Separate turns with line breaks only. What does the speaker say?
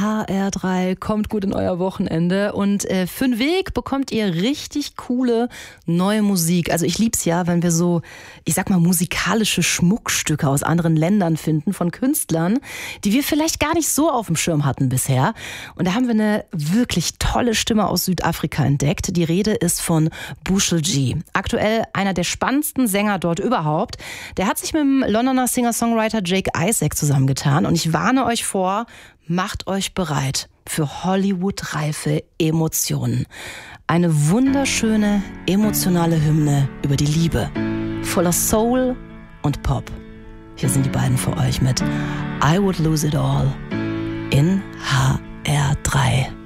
HR3, kommt gut in euer Wochenende und für den Weg bekommt ihr richtig coole neue Musik. Also ich lieb's ja, wenn wir so, ich sag mal, musikalische Schmuckstücke aus anderen Ländern finden von Künstlern, die wir vielleicht gar nicht so auf dem Schirm hatten bisher. Und da haben wir eine wirklich tolle Stimme aus Südafrika entdeckt. Die Rede ist von Bushel G. Aktuell einer der spannendsten Sänger dort überhaupt. Der hat sich mit dem Londoner Singer-Songwriter Jake Isaac zusammengetan und ich warne euch vor, macht euch bereit für Hollywood-reife Emotionen. Eine wunderschöne, emotionale Hymne über die Liebe. Voller Soul und Pop. Hier sind die beiden für euch mit I Would Lose It All in HR3.